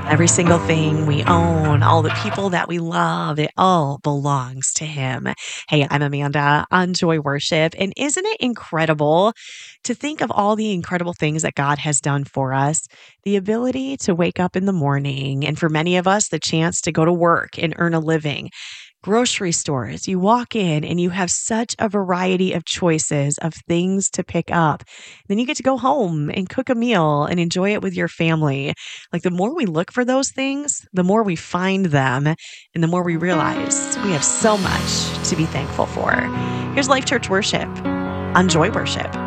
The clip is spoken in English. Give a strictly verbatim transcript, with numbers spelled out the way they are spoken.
Every single thing we own, all the people that we love, it all belongs to Him. Hey, I'm Amanda on Joy Worship. And isn't it incredible to think of all the incredible things that God has done for us? The ability to wake up in the morning, and for many of us, the chance to go to work and earn a living. Grocery stores, you walk in and you have such a variety of choices of things to pick up. Then you get to go home and cook a meal and enjoy it with your family. Like the more we look for those things, the more we find them and the more we realize we have so much to be thankful for. Here's Life Church Worship on Joy Worship.